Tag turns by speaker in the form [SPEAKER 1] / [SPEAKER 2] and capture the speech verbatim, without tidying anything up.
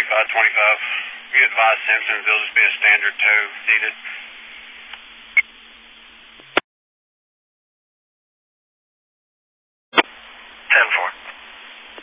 [SPEAKER 1] twenty-five. You advise Simpsons, there'll just be a standard tow needed.